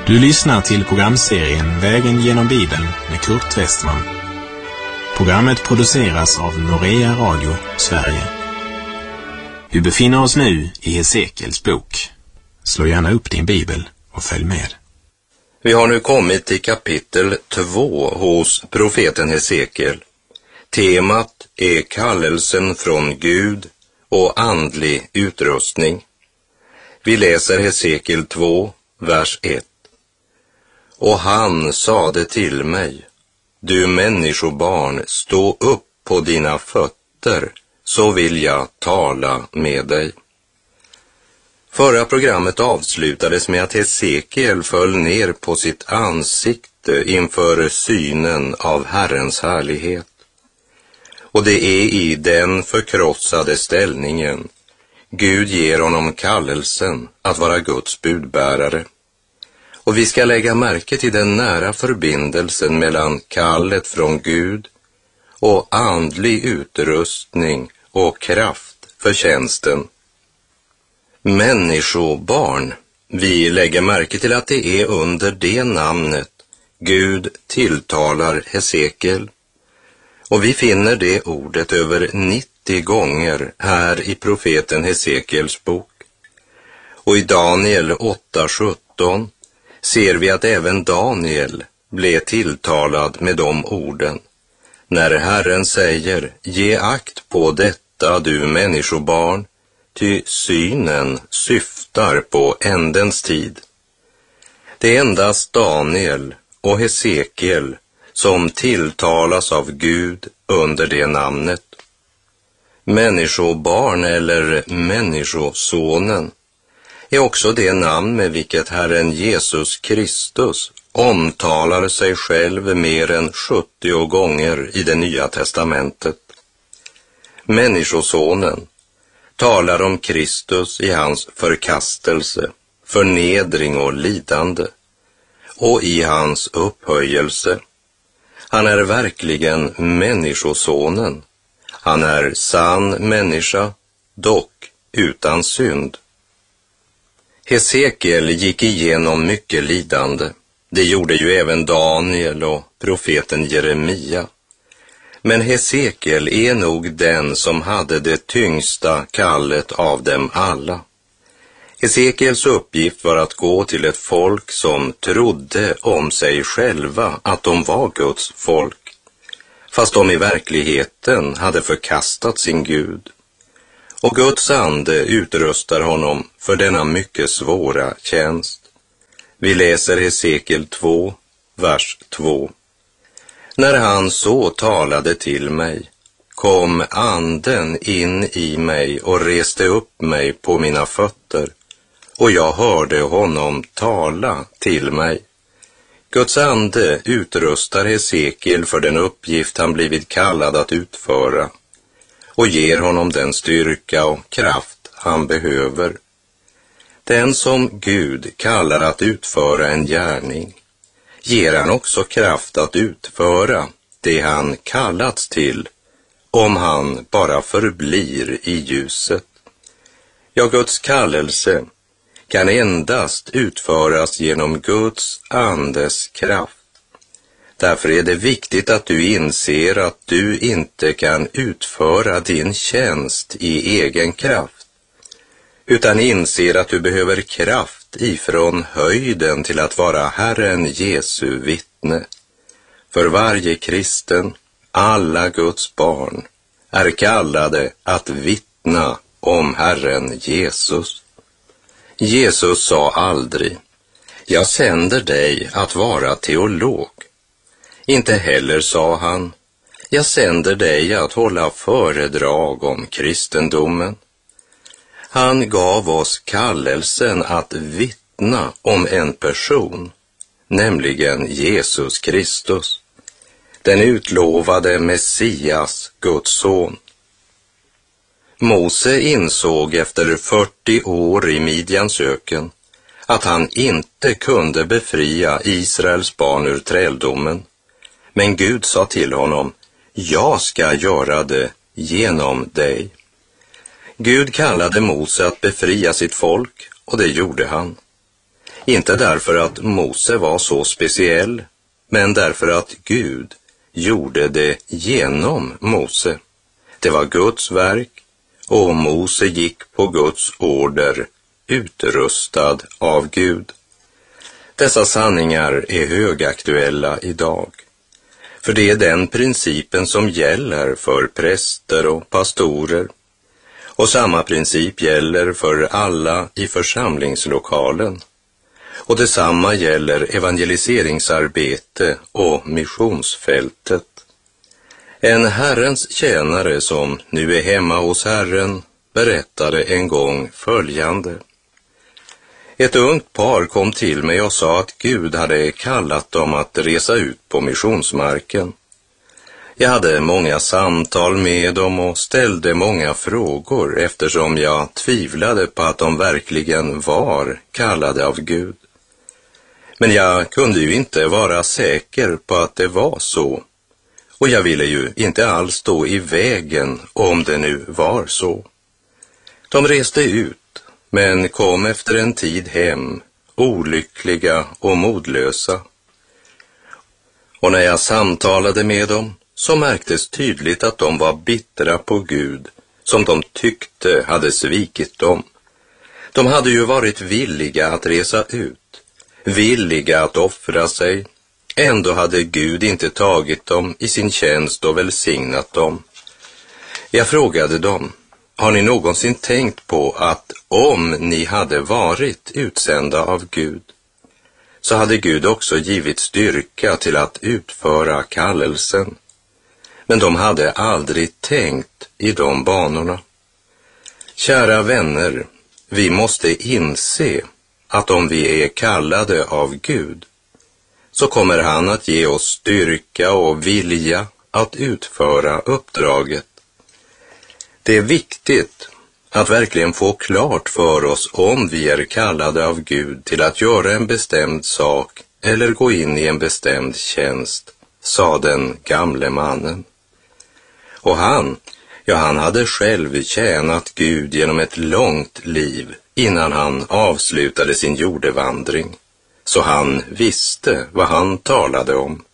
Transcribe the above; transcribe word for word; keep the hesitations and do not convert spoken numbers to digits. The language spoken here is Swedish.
Du lyssnar till programserien Vägen genom Bibeln med Kurt Westman. Programmet produceras av Norea Radio, Sverige. Vi befinner oss nu i Hesekiels bok. Slå gärna upp din bibel och följ med. Vi har nu kommit till kapitel två hos profeten Hesekiel. Temat är kallelsen från Gud och andlig utrustning. Vi läser Hesekiel två, vers ett. Och han sade till mig: du människobarn, stå upp på dina fötter, så vill jag tala med dig. Förra programmet avslutades med att Hesekiel föll ner på sitt ansikte inför synen av Herrens härlighet. Och det är i den förkrossade ställningen Gud ger honom kallelsen att vara Guds budbärare. Och vi ska lägga märke till den nära förbindelsen mellan kallet från Gud och andlig utrustning och kraft för tjänsten. Människobarn, vi lägger märke till att det är under det namnet Gud tilltalar Hesekiel. Och vi finner det ordet över nittio gånger här i profeten Hesekiels bok. Och i Daniel åtta sjutton ser vi att även Daniel blev tilltalad med de orden. När Herren säger: ge akt på detta, du människobarn, ty synen syftar på ändens tid. Det är endast Daniel och Hesekiel som tilltalas av Gud under det namnet. Människobarn eller människosonen är också det namn med vilket Herren Jesus Kristus omtalar sig själv mer än sjuttio gånger i det nya testamentet. Människosonen talar om Kristus i hans förkastelse, förnedring och lidande, och i hans upphöjelse. Han är verkligen människosonen. Han är sann människa, dock utan synd. Hesekiel gick igenom mycket lidande. Det gjorde ju även Daniel och profeten Jeremia. Men Hesekiel är nog den som hade det tyngsta kallet av dem alla. Hesekiels uppgift var att gå till ett folk som trodde om sig själva att de var Guds folk, fast de i verkligheten hade förkastat sin Gud. Och Guds ande utrustar honom för denna mycket svåra tjänst. Vi läser Hesekiel två, vers två. När han så talade till mig, kom anden in i mig och reste upp mig på mina fötter, och jag hörde honom tala till mig. Guds ande utrustar Hesekiel för den uppgift han blivit kallad att utföra och ger honom den styrka och kraft han behöver. Den som Gud kallar att utföra en gärning ger han också kraft att utföra det han kallats till, om han bara förblir i ljuset. Ja, Guds kallelse kan endast utföras genom Guds andes kraft. Därför är det viktigt att du inser att du inte kan utföra din tjänst i egen kraft, utan inser att du behöver kraft ifrån höjden till att vara Herren Jesu vittne. För varje kristen, alla Guds barn, är kallade att vittna om Herren Jesus. Jesus sa aldrig: jag sänder dig att vara teolog. Inte heller sa han: jag sänder dig att hålla föredrag om kristendomen. Han gav oss kallelsen att vittna om en person, nämligen Jesus Kristus, den utlovade Messias, Guds son. Mose insåg efter fyrtio år i Midjans öken att han inte kunde befria Israels barn ur träldomen. Men Gud sa till honom: jag ska göra det genom dig. Gud kallade Mose att befria sitt folk, och det gjorde han. Inte därför att Mose var så speciell, men därför att Gud gjorde det genom Mose. Det var Guds verk, och Mose gick på Guds order, utrustad av Gud. Dessa sanningar är högaktuella idag, för det är den principen som gäller för präster och pastorer, och samma princip gäller för alla i församlingslokalen. Och detsamma gäller evangeliseringsarbete och missionsfältet. En Herrens tjänare som nu är hemma hos Herren berättade en gång följande. Ett ungt par kom till mig och sa att Gud hade kallat dem att resa ut på missionsmarken. Jag hade många samtal med dem och ställde många frågor eftersom jag tvivlade på att de verkligen var kallade av Gud. Men jag kunde ju inte vara säker på att det var så. Och jag ville ju inte alls stå i vägen om det nu var så. De reste ut, men kom efter en tid hem, olyckliga och modlösa. Och när jag samtalade med dem så märktes tydligt att de var bittra på Gud, som de tyckte hade svikit dem. De hade ju varit villiga att resa ut, villiga att offra sig. Ändå hade Gud inte tagit dem i sin tjänst och välsignat dem. Jag frågade dem, har ni någonsin tänkt på att om ni hade varit utsända av Gud, så hade Gud också givit styrka till att utföra kallelsen? Men de hade aldrig tänkt i de banorna. Kära vänner, vi måste inse att om vi är kallade av Gud, så kommer han att ge oss styrka och vilja att utföra uppdraget. Det är viktigt att verkligen få klart för oss om vi är kallade av Gud till att göra en bestämd sak eller gå in i en bestämd tjänst, sa den gamle mannen. Och han, ja han hade själv tjänat Gud genom ett långt liv innan han avslutade sin jordevandring. Så han visste vad han talade om.